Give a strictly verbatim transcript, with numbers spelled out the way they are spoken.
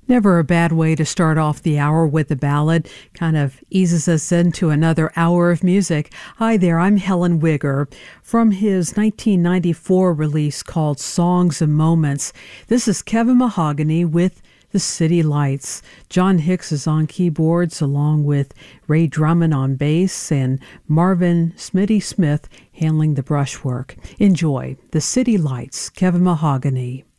Never a bad way to start off the hour with a ballad. Kind of eases us into another hour of music. Hi there, I'm Helen Wigger. From his nineteen ninety-four release called Songs and Moments, this is Kevin Mahogany with The City Lights. John Hicks is on keyboards along with Ray Drummond on bass and Marvin Smitty Smith handling the brushwork. Enjoy The City Lights, Kevin Mahogany.